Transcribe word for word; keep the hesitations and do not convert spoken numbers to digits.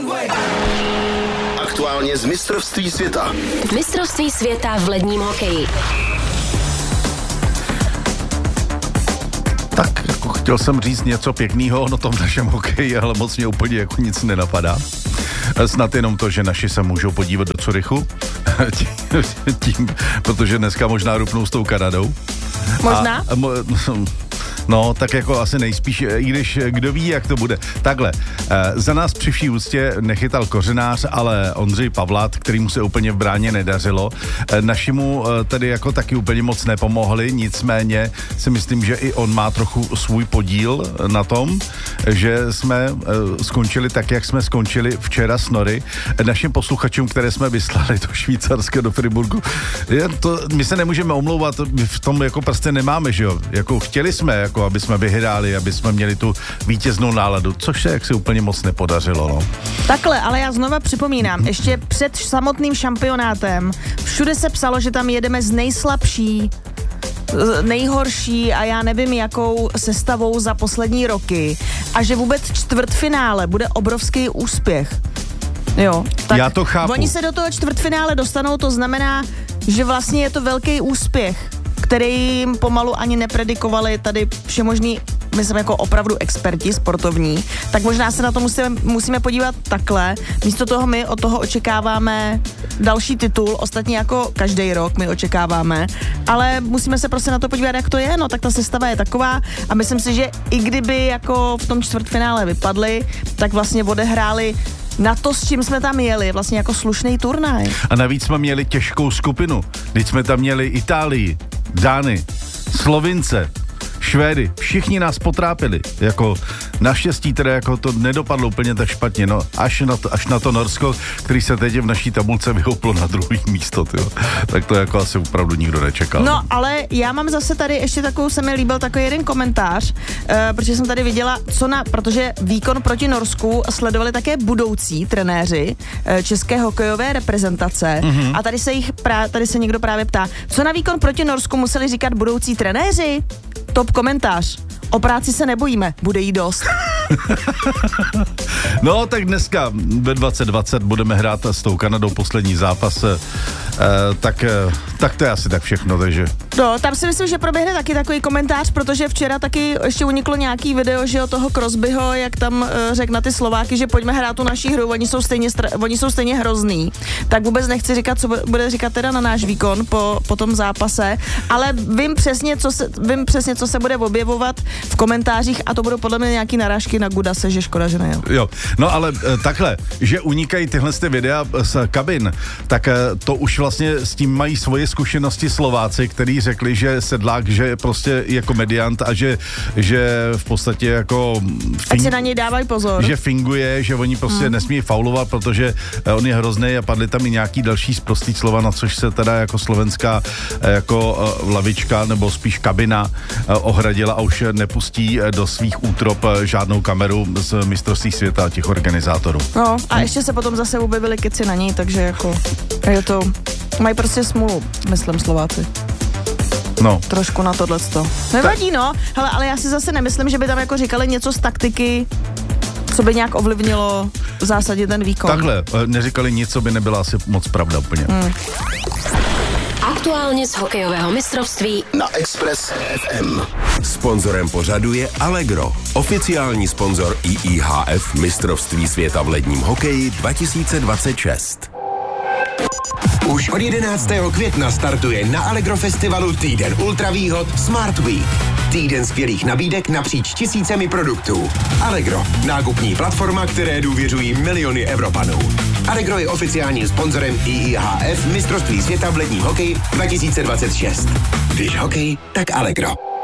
Aktuálně z mistrovství světa. Mistrovství světa v ledním hokeji. Tak, jako chtěl jsem říct něco pěkného o tom našem hokeji, ale moc mě úplně jako nic nenapadá. Snad jenom to, že naši se můžou podívat do Curychu, tím, tím, protože dneska možná rupnou s tou Kanadou. Možná? A, mo, no, tak jako asi nejspíš, i když kdo ví, jak to bude. Takhle, za nás při vší úctě nechytal kořenář, ale Ondřej Pavlát, kterýmu se úplně v bráně nedařilo, našimu tedy jako taky úplně moc nepomohli, nicméně si myslím, že i on má trochu svůj podíl na tom, že jsme skončili tak, jak jsme skončili včera s Nory. Našim posluchačům, které jsme vyslali do Švýcarska, do Friburgu, to, my se nemůžeme omlouvat, v tom jako prostě nemáme, že jo, jako chtěli jsme, jako aby jsme vyhráli, aby jsme měli tu vítěznou náladu, což se jaksi úplně moc nepodařilo, no. Takhle, ale já znova připomínám, ještě před samotným šampionátem všude se psalo, že tam jedeme z nejslabší, nejhorší a já nevím jakou sestavou za poslední roky a že vůbec čtvrtfinále bude obrovský úspěch. Jo, tak já to chápu. Oni se do toho čtvrtfinále dostanou, to znamená, že vlastně je to velký úspěch, který jim pomalu ani nepredikovali tady všemožní, myslím jako opravdu experti sportovní, tak možná se na to musíme, musíme podívat takhle. Místo toho my od toho očekáváme další titul, ostatně jako každý rok my očekáváme, ale musíme se prostě na to podívat, jak to je, no tak ta sestava je taková a myslím si, že i kdyby jako v tom čtvrtfinále vypadli, tak vlastně odehráli na to, s čím jsme tam jeli, vlastně jako slušný turnaj. A navíc jsme měli těžkou skupinu. Teď jsme tam měli Itálii, Dány, Slovince, Švédy, všichni nás potrápili, jako naštěstí teda jako to nedopadlo úplně tak špatně, no až na to, až na to Norsko, který se teď v naší tabulce vyhouplo na druhý místo, tyjo. Tak to jako asi opravdu nikdo nečekal. No, ale já mám zase tady ještě takovou, se mi líbil takový jeden komentář, uh, protože jsem tady viděla, co na, protože výkon proti Norsku sledovali také budoucí trenéři uh, české hokejové reprezentace mm-hmm. a tady se jich prá, tady se někdo právě ptá, co na výkon proti Norsku museli říkat budoucí trenéři? Top komentář. O práci se nebojíme, bude jí dost. No, tak dneska ve dvacet dvacet budeme hrát s tou Kanadou poslední zápas, eh, tak, eh, tak to je asi tak všechno, takže... No, tam si myslím, že proběhne taky takový komentář, protože včera taky ještě uniklo nějaký video, že jo, toho Crosbyho, jak tam uh, řekl na ty Slováky, že pojďme hrát tu naší hru, oni jsou stejně, stra- oni jsou stejně hrozný. Tak vůbec nechci říkat, co bude říkat teda na náš výkon po, po tom zápase, ale vím přesně, co se, vím přesně, co se bude objevovat v komentářích a to budou podle mě nějaký narážky na Gudase, že škoda, že nejel. Jo, no ale e, takhle, že unikají tyhle ty videa z kabin, tak e, to už vlastně s tím mají svoje zkušenosti Slováci, který řekli, že Sedlák, že je prostě jako mediant a že, že v podstatě jako... Fing, ať si na něj dávají pozor. Že finguje, že oni prostě hmm. nesmí faulovat, protože on je hrozný a padly tam i nějaký další sprostý slova, na což se teda jako slovenská jako lavička nebo spíš kabina ohradila a už nepustí do svých útrop žádnou kameru z mistrovství světa těch organizátorů. No a ještě se potom zase objevily keci na ní, takže jako je to... Mají prostě smůlu, myslím Slováci. No. Trošku na tohleto. Nevadí, no. Hele, ale já si zase nemyslím, že by tam jako říkali něco z taktiky, co by nějak ovlivnilo v zásadě ten výkon. Takhle, neříkali nic, co by nebyla asi moc pravda úplně. Hmm. Aktuálně z hokejového mistrovství na Express F M. Sponzorem pořadu je Allegro, oficiální sponzor I I H F mistrovství světa v ledním hokeji dva tisíce dvacet šest. Už od jedenáctého května startuje na Allegro festivalu týden ultravýhod Smart Week. Týden skvělých nabídek napříč tisícemi produktů. Allegro, nákupní platforma, které důvěřují miliony Evropanů. Allegro je oficiálním sponzorem I I H F mistrovství světa v ledním hokeji dva tisíce dvacet šest. Když hokej, tak Allegro.